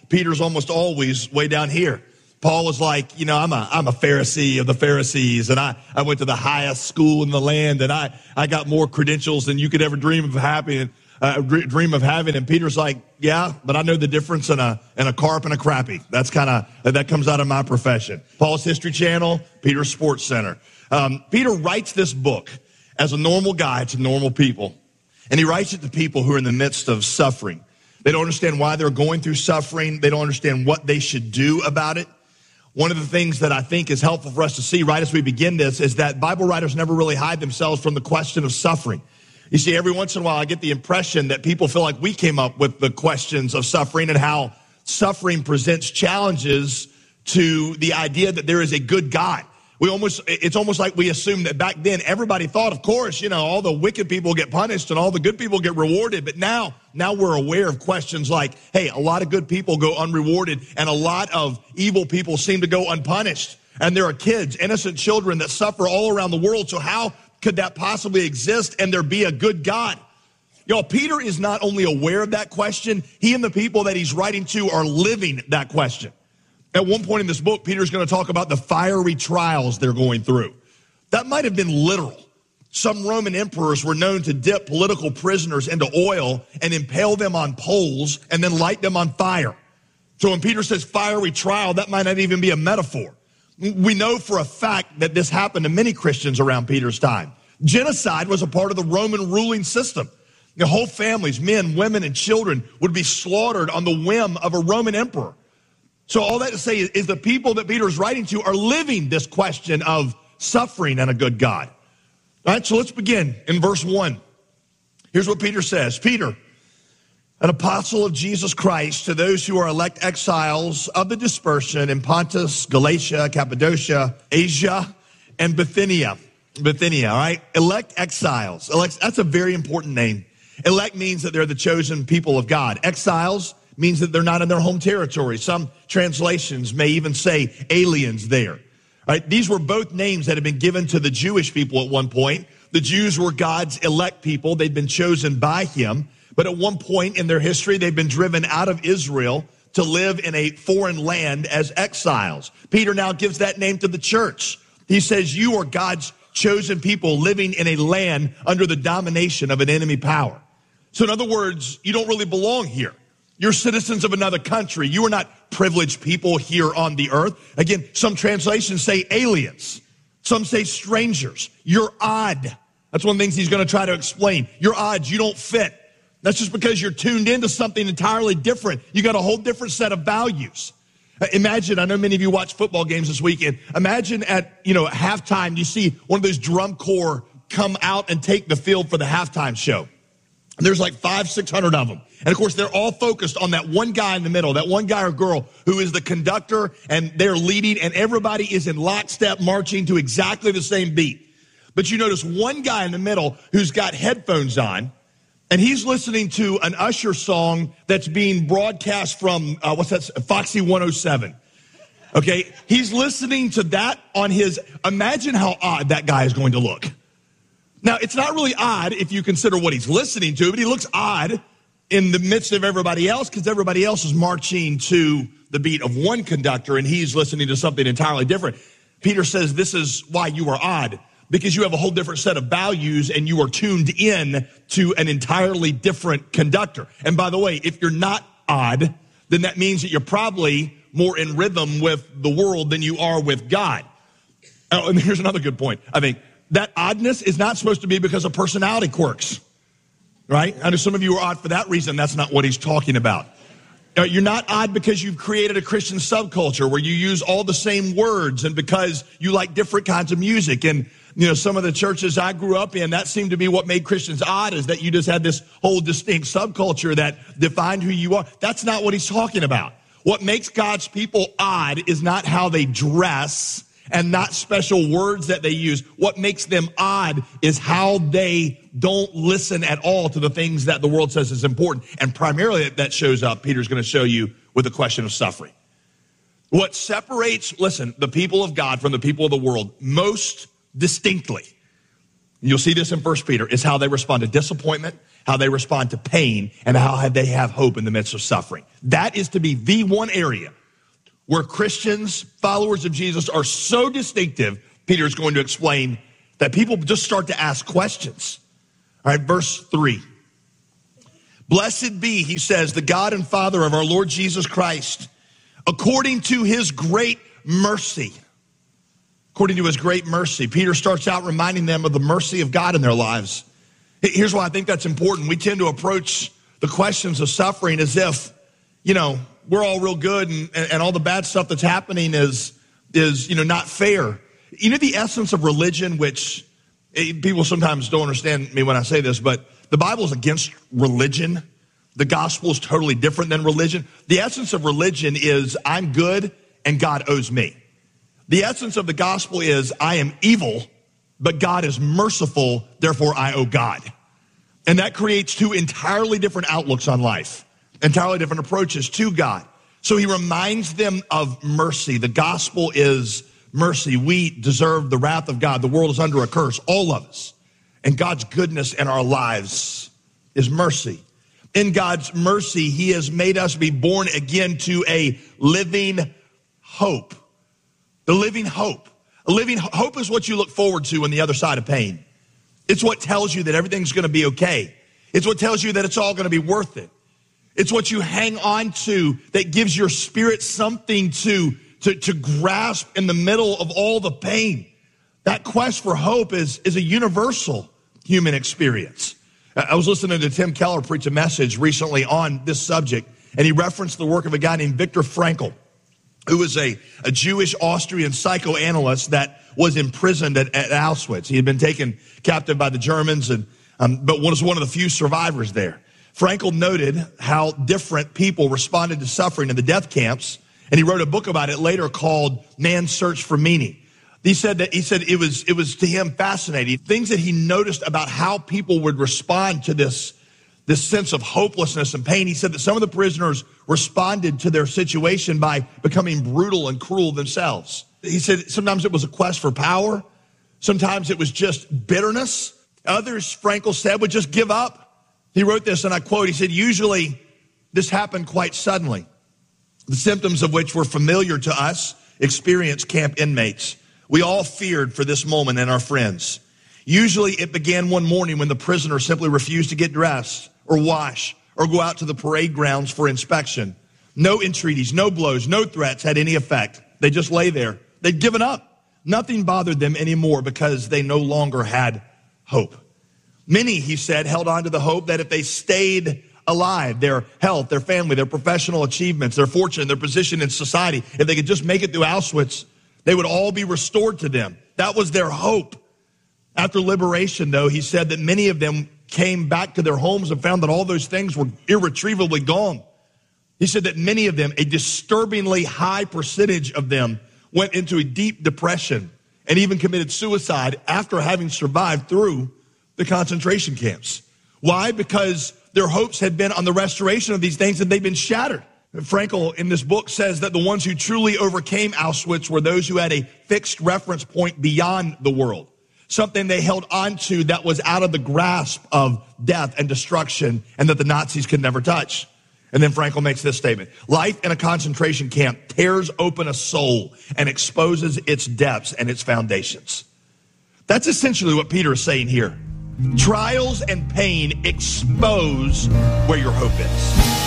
Peter's almost always way down here. Paul was like, you know, I'm a I'm a Pharisee of the Pharisees, and I, I went to the highest school in the land, and I, I got more credentials than you could ever dream of having, uh, dream of having. And Peter's like, yeah, but I know the difference in a in a carp and a crappie. That's kind of that comes out of my profession. Paul's History Channel, Peter's Sports Center. Um, Peter writes this book as a normal guy to normal people, and he writes it to people who are in the midst of suffering. They don't understand why they're going through suffering. They don't understand what they should do about it. One of the things that I think is helpful for us to see right as we begin this is that Bible writers never really hide themselves from the question of suffering. You see, every once in a while I get the impression that people feel like we came up with the questions of suffering and how suffering presents challenges to the idea that there is a good God. We almost, it's almost like we assume that back then everybody thought, of course, you know, all the wicked people get punished and all the good people get rewarded. But now, now we're aware of questions like, hey, a lot of good people go unrewarded and a lot of evil people seem to go unpunished. And there are kids, innocent children that suffer all around the world. So how could that possibly exist and there be a good God? Y'all, Peter is not only aware of that question, he and the people that he's writing to are living that question. At one point in this book, Peter's going to talk about the fiery trials they're going through. That might have been literal. Some Roman emperors were known to dip political prisoners into oil and impale them on poles and then light them on fire. So when Peter says fiery trial, that might not even be a metaphor. We know for a fact that this happened to many Christians around Peter's time. Genocide was a part of the Roman ruling system. The whole families, men, women, and children would be slaughtered on the whim of a Roman emperor. So all that to say is, is the people that Peter is writing to are living this question of suffering and a good God. All right, so let's begin in verse one. Here's what Peter says. Peter, an apostle of Jesus Christ, to those who are elect exiles of the dispersion in Pontus, Galatia, Cappadocia, Asia, and Bithynia. Bithynia, all right? Elect exiles. Elect, that's a very important name. Elect means that they're the chosen people of God. Exiles means that they're not in their home territory. Some translations may even say aliens there. All right, these were both names that had been given to the Jewish people at one point. The Jews were God's elect people. They'd been chosen by him. But at one point in their history, they've been driven out of Israel to live in a foreign land as exiles. Peter now gives that name to the church. He says, you are God's chosen people living in a land under the domination of an enemy power. So in other words, you don't really belong here. You're citizens of another country. You are not privileged people here on the earth. Again, some translations say aliens. Some say strangers. You're odd. That's one of the things he's going to try to explain. You're odd. You don't fit. That's just because you're tuned into something entirely different. You got a whole different set of values. Imagine, I know many of you watch football games this weekend. Imagine at, you know, halftime, you see one of those drum corps come out and take the field for the halftime show. There's like five, six hundred of them. And of course, they're all focused on that one guy in the middle, that one guy or girl who is the conductor, and they're leading, and everybody is in lockstep marching to exactly the same beat. But you notice one guy in the middle who's got headphones on, and he's listening to an Usher song that's being broadcast from, uh, what's that, Foxy one oh seven. Okay, he's listening to that on his, imagine how odd that guy is going to look. Now, it's not really odd if you consider what he's listening to, but he looks odd in the midst of everybody else because everybody else is marching to the beat of one conductor and he's listening to something entirely different. Peter says this is why you are odd, because you have a whole different set of values and you are tuned in to an entirely different conductor. And by the way, if you're not odd, then that means that you're probably more in rhythm with the world than you are with God. Oh, and here's another good point, I think. That oddness is not supposed to be because of personality quirks, right? I know some of you are odd for that reason. That's not what he's talking about. You're not odd because you've created a Christian subculture where you use all the same words and because you like different kinds of music. And, you know, some of the churches I grew up in, that seemed to be what made Christians odd, is that you just had this whole distinct subculture that defined who you are. That's not what he's talking about. What makes God's people odd is not how they dress and not special words that they use. What makes them odd is how they don't listen at all to the things that the world says is important. And primarily that shows up, Peter's going to show you, with the question of suffering. What separates, listen, the people of God from the people of the world most distinctly, you'll see this in First Peter, is how they respond to disappointment, how they respond to pain, and how they have hope in the midst of suffering. That is to be the one area where Christians, followers of Jesus, are so distinctive, Peter is going to explain, that people just start to ask questions. All right, verse three. Blessed be, he says, the God and Father of our Lord Jesus Christ, according to his great mercy. According to his great mercy. Peter starts out reminding them of the mercy of God in their lives. Here's why I think that's important. We tend to approach the questions of suffering as if, you know, we're all real good and, and all the bad stuff that's happening is, is, you know, not fair. You know, the essence of religion, which people sometimes don't understand me when I say this, but the Bible is against religion. The gospel is totally different than religion. The essence of religion is I'm good and God owes me. The essence of the gospel is I am evil, but God is merciful, therefore I owe God. And that creates two entirely different outlooks on life, entirely different approaches to God. So he reminds them of mercy. The gospel is mercy. We deserve the wrath of God. The world is under a curse, all of us. And God's goodness in our lives is mercy. In God's mercy, he has made us be born again to a living hope. The living hope. A living hope is what you look forward to on the other side of pain. It's what tells you that everything's going to be okay. It's what tells you that it's all going to be worth it. It's what you hang on to that gives your spirit something to, to, to grasp in the middle of all the pain. That quest for hope is, is a universal human experience. I was listening to Tim Keller preach a message recently on this subject, and he referenced the work of a guy named Viktor Frankl, who was a, a Jewish Austrian psychoanalyst that was imprisoned at, at Auschwitz. He had been taken captive by the Germans, and um, but was one of the few survivors there. Frankl noted how different people responded to suffering in the death camps, and he wrote a book about it later called Man's Search for Meaning. He said that he said it was it was to him fascinating, things that he noticed about how people would respond to this, this sense of hopelessness and pain. He said that some of the prisoners responded to their situation by becoming brutal and cruel themselves. He said sometimes it was a quest for power. Sometimes it was just bitterness. Others, Frankl said, would just give up. He wrote this, and I quote, he said, usually this happened quite suddenly, the symptoms of which were familiar to us, experienced camp inmates. We all feared for this moment and our friends. Usually it began one morning when the prisoner simply refused to get dressed or wash or go out to the parade grounds for inspection. No entreaties, no blows, no threats had any effect. They just lay there. They'd given up. Nothing bothered them anymore because they no longer had hope. Many, he said, held on to the hope that if they stayed alive, their health, their family, their professional achievements, their fortune, their position in society, if they could just make it through Auschwitz, they would all be restored to them. That was their hope. After liberation, though, he said that many of them came back to their homes and found that all those things were irretrievably gone. He said that many of them, a disturbingly high percentage of them, went into a deep depression and even committed suicide after having survived through the concentration camps. Why? Because their hopes had been on the restoration of these things and they'd been shattered. Frankl in this book says that the ones who truly overcame Auschwitz were those who had a fixed reference point beyond the world, something they held on to that was out of the grasp of death and destruction and that the Nazis could never touch. And then Frankl makes this statement: life in a concentration camp tears open a soul and exposes its depths and its foundations. That's essentially what Peter is saying here. Trials and pain expose where your hope is.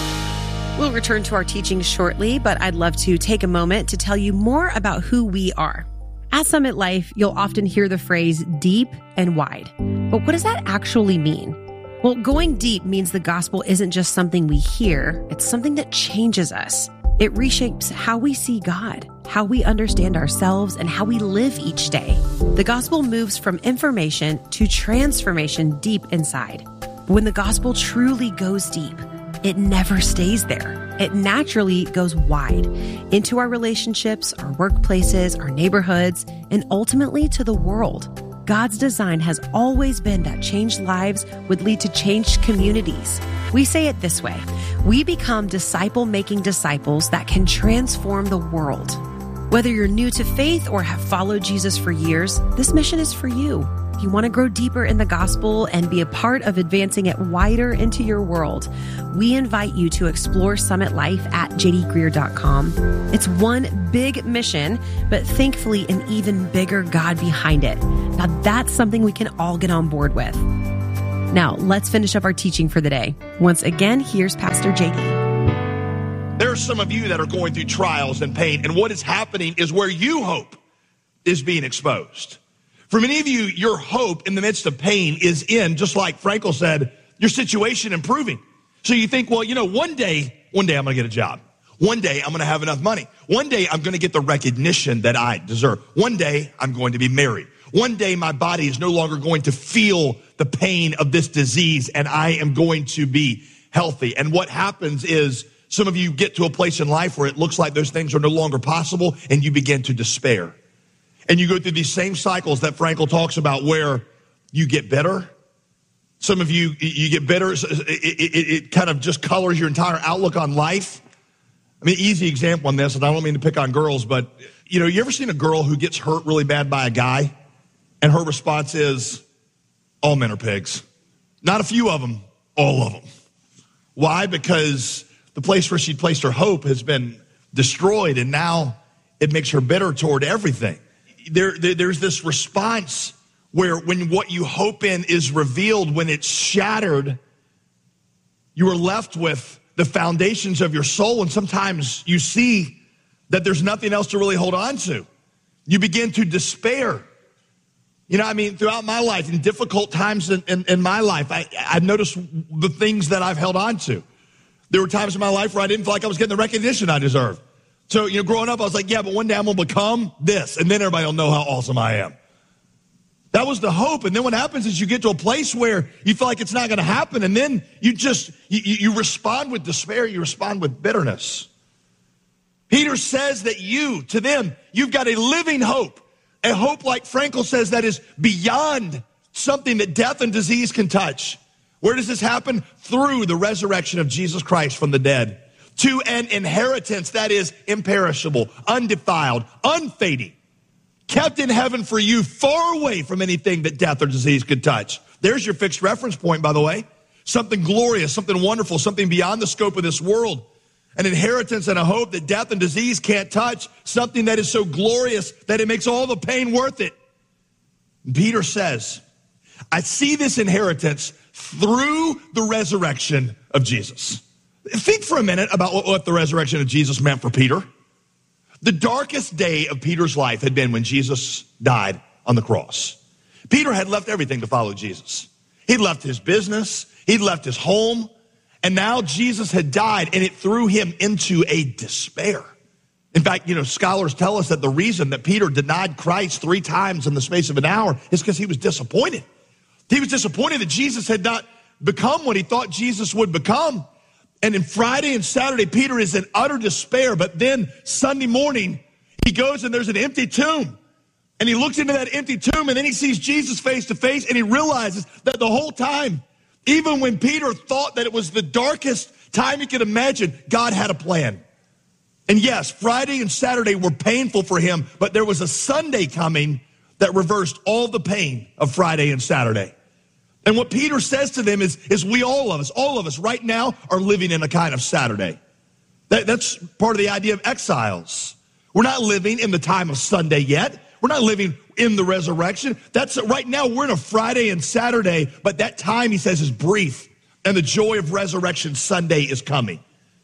We'll return to our teaching shortly, but I'd love to take a moment to tell you more about who we are. At Summit Life, you'll often hear the phrase deep and wide. But what does that actually mean? Well, going deep means the gospel isn't just something we hear, it's something that changes us. It reshapes how we see God, how we understand ourselves, and how we live each day. The gospel moves from information to transformation deep inside. But when the gospel truly goes deep, it never stays there. It naturally goes wide into our relationships, our workplaces, our neighborhoods, and ultimately to the world. God's design has always been that changed lives would lead to changed communities. We say it this way: we become disciple-making disciples that can transform the world. Whether you're new to faith or have followed Jesus for years, this mission is for you. If you want to grow deeper in the gospel and be a part of advancing it wider into your world, we invite you to explore Summit Life at j d greer dot com. It's one big mission, but thankfully an even bigger God behind it. Now that's something we can all get on board with. Now let's finish up our teaching for the day. Once again, here's Pastor J D. There are some of you that are going through trials and pain, and what is happening is where you hope is being exposed. For many of you, your hope in the midst of pain is in, just like Frankel said, your situation improving. So you think, well, you know, one day, one day I'm going to get a job. One day I'm going to have enough money. One day I'm going to get the recognition that I deserve. One day I'm going to be married. One day my body is no longer going to feel the pain of this disease, and I am going to be healthy. And what happens is some of you get to a place in life where it looks like those things are no longer possible, and you begin to despair. And you go through these same cycles that Frankel talks about where you get bitter. Some of you, you get bitter. It, it, it kind of just colors your entire outlook on life. I mean, easy example on this, and I don't mean to pick on girls, but, you know, you ever seen a girl who gets hurt really bad by a guy, and her response is, all men are pigs. Not a few of them, all of them. Why? Because the place where she'd placed her hope has been destroyed, and now it makes her bitter toward everything. There, there, there's this response where when what you hope in is revealed, when it's shattered, you are left with the foundations of your soul, and sometimes you see that there's nothing else to really hold on to. You begin to despair. You know, I mean, throughout my life, in difficult times in, in, in my life, I, I've noticed the things that I've held on to. There were times in my life where I didn't feel like I was getting the recognition I deserved. So, you know, growing up, I was like, yeah, but one day I'm going to become this, and then everybody will know how awesome I am. That was the hope. And then what happens is you get to a place where you feel like it's not going to happen, and then you just, you, you respond with despair, you respond with bitterness. Peter says that you, to them, you've got a living hope, a hope like Frankel says that is beyond something that death and disease can touch. Where does this happen? Through the resurrection of Jesus Christ from the dead. To an inheritance that is imperishable, undefiled, unfading, kept in heaven for you, far away from anything that death or disease could touch. There's your fixed reference point, by the way. Something glorious, something wonderful, something beyond the scope of this world. An inheritance and a hope that death and disease can't touch. Something that is so glorious that it makes all the pain worth it. Peter says, I see this inheritance through the resurrection of Jesus. Think for a minute about what the resurrection of Jesus meant for Peter. The darkest day of Peter's life had been when Jesus died on the cross. Peter had left everything to follow Jesus. He'd left his business. He'd left his home. And now Jesus had died, and it threw him into a despair. In fact, you know, scholars tell us that the reason that Peter denied Christ three times in the space of an hour is because he was disappointed. He was disappointed that Jesus had not become what he thought Jesus would become. And then Friday and Saturday, Peter is in utter despair. But then Sunday morning, he goes and there's an empty tomb. And he looks into that empty tomb, and then he sees Jesus face to face, and he realizes that the whole time, even when Peter thought that it was the darkest time he could imagine, God had a plan. And yes, Friday and Saturday were painful for him, but there was a Sunday coming that reversed all the pain of Friday and Saturday. And what Peter says to them is, is we all of us, all of us right now are living in a kind of Saturday. That, that's part of the idea of exiles. We're not living in the time of Sunday yet. We're not living in the resurrection. That's right now we're in a Friday and Saturday, but that time, he says, is brief. And the joy of resurrection Sunday is coming.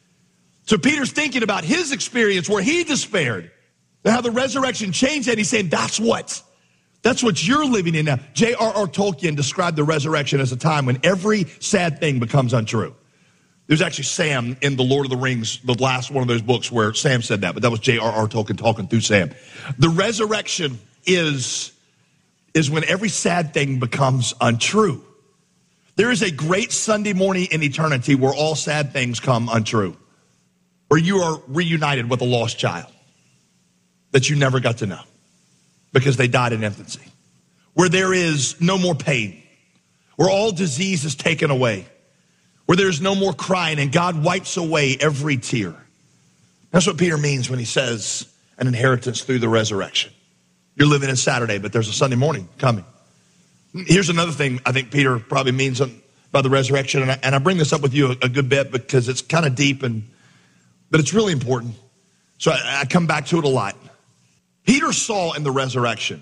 So Peter's thinking about his experience where he despaired and how the resurrection changed that. He's saying, that's what. That's what you're living in now. J R R Tolkien described the resurrection as a time when every sad thing becomes untrue. There's actually Sam in The Lord of the Rings, the last one of those books where Sam said that, but that was J R R Tolkien talking through Sam. The resurrection is, is when every sad thing becomes untrue. There is a great Sunday morning in eternity where all sad things come untrue, where you are reunited with a lost child that you never got to know because they died in infancy, where there is no more pain, where all disease is taken away, where there's no more crying and God wipes away every tear. That's what Peter means when he says an inheritance through the resurrection. You're living in Saturday, but there's a Sunday morning coming. Here's another thing I think Peter probably means by the resurrection, and I, and I bring this up with you a, a good bit because it's kind of deep, and but it's really important. So I, I come back to it a lot. Peter saw in the resurrection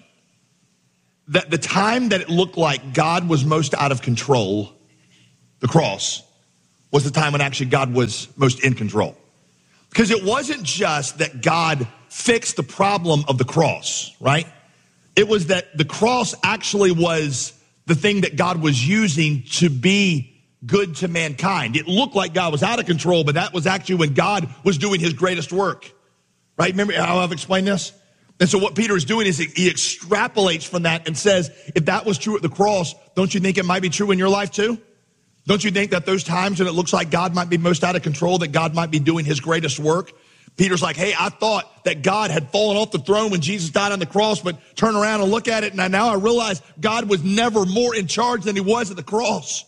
that the time that it looked like God was most out of control, the cross, was the time when actually God was most in control. Because it wasn't just that God fixed the problem of the cross, right? It was that the cross actually was the thing that God was using to be good to mankind. It looked like God was out of control, but that was actually when God was doing his greatest work, right? Remember how I've explained this? And so what Peter is doing is he extrapolates from that and says, if that was true at the cross, don't you think it might be true in your life too? Don't you think that those times when it looks like God might be most out of control, that God might be doing his greatest work? Peter's like, hey, I thought that God had fallen off the throne when Jesus died on the cross, but turn around and look at it, and now I realize God was never more in charge than he was at the cross.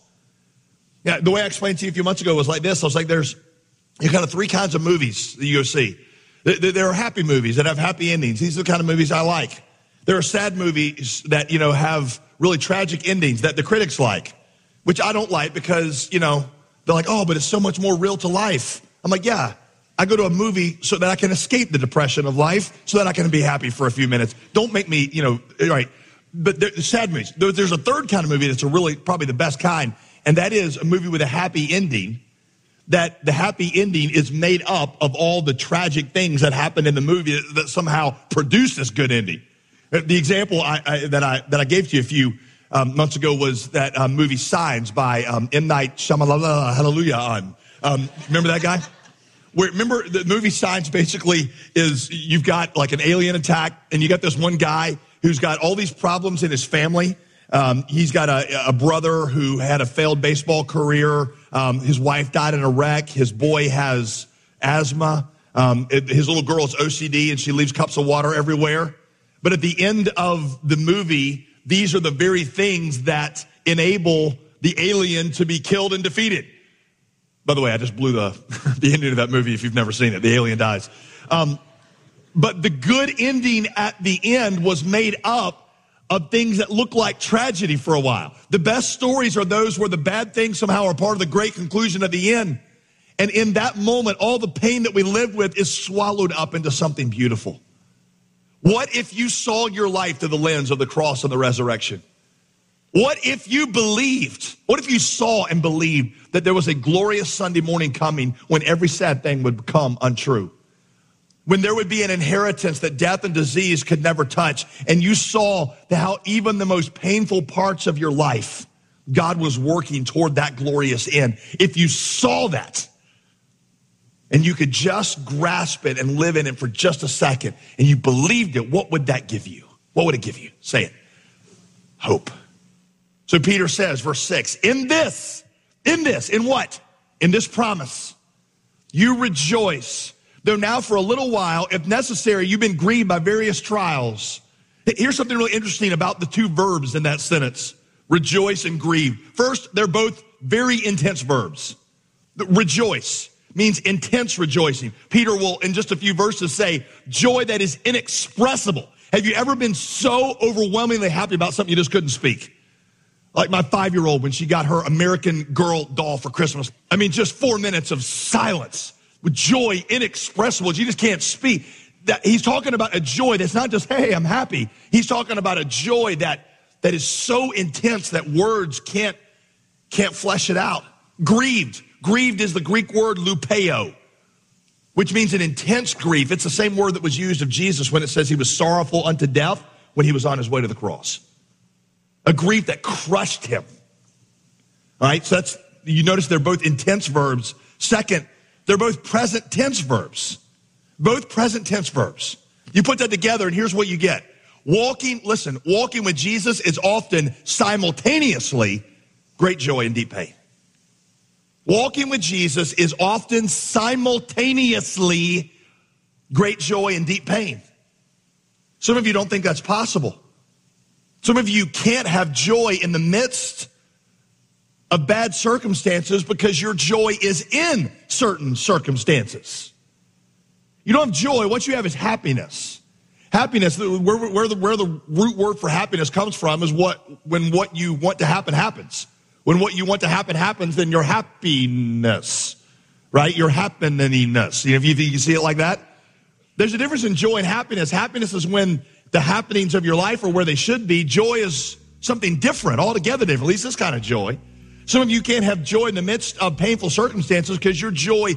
Yeah, the way I explained to you a few months ago was like this. I was like, there's you kind of three kinds of movies that you go see. There are happy movies that have happy endings. These are the kind of movies I like. There are sad movies that, you know, have really tragic endings that the critics like, which I don't like because, you know, they're like, oh, but it's so much more real to life. I'm like, yeah, I go to a movie so that I can escape the depression of life so that I can be happy for a few minutes. Don't make me, you know, all right. But the sad movies. There's a third kind of movie that's a really probably the best kind, and that is a movie with a happy ending. That the happy ending is made up of all the tragic things that happened in the movie that somehow produce this good ending. The example I, I, that I that I gave to you a few um, months ago was that um, movie Signs by um, M. Night Shyamalan. Hallelujah. Um, remember that guy? Where remember the movie Signs basically is you've got like an alien attack, and you got this one guy who's got all these problems in his family. Um, he's got a, a brother who had a failed baseball career. Um, his wife died in a wreck. His boy has asthma. Um, it, his little girl is O C D, and she leaves cups of water everywhere. But at the end of the movie, these are the very things that enable the alien to be killed and defeated. By the way, I just blew the, the ending of that movie if you've never seen it. The alien dies. Um, but the good ending at the end was made up of things that look like tragedy for a while. The best stories are those where the bad things somehow are part of the great conclusion at the end. And in that moment, all the pain that we live with is swallowed up into something beautiful. What if you saw your life through the lens of the cross and the resurrection? What if you believed, what if you saw and believed that there was a glorious Sunday morning coming when every sad thing would become untrue? When there would be an inheritance that death and disease could never touch, and you saw how even the most painful parts of your life, God was working toward that glorious end. If you saw that, and you could just grasp it and live in it for just a second, and you believed it, what would that give you? What would it give you? Say it. Hope. So Peter says, verse six, in this, in this, in what? In this promise, you rejoice. Though now for a little while, if necessary, you've been grieved by various trials. Here's something really interesting about the two verbs in that sentence, rejoice and grieve. First, they're both very intense verbs. Rejoice means intense rejoicing. Peter will, in just a few verses, say, joy that is inexpressible. Have you ever been so overwhelmingly happy about something you just couldn't speak? Like my five-year-old when she got her American Girl doll for Christmas. I mean, just four minutes of silence. With joy inexpressible, you just can't speak. That he's talking about a joy that's not just, hey, I'm happy. He's talking about a joy that that is so intense that words can't can't flesh it out. Grieved. Grieved is the Greek word lupeo, which means an intense grief. It's the same word that was used of Jesus when it says he was sorrowful unto death when he was on his way to the cross. A grief that crushed him. All right, so that's, you notice they're both intense verbs. Second, they're both present tense verbs. Both present tense verbs. You put that together and here's what you get. Walking, listen, walking with Jesus is often simultaneously great joy and deep pain. Walking with Jesus is often simultaneously great joy and deep pain. Some of you don't think that's possible. Some of you can't have joy in the midst of bad circumstances because your joy is in certain circumstances. You don't have joy. What you have is happiness. Happiness, where, where, the, where the root word for happiness comes from is what when what you want to happen happens. When what you want to happen happens, then your happiness, right? Your happeningness. You know, if you, if you see it like that. There's a difference in joy and happiness. Happiness is when the happenings of your life are where they should be. Joy is something different, altogether different, at least this kind of joy. Some of you can't have joy in the midst of painful circumstances because your joy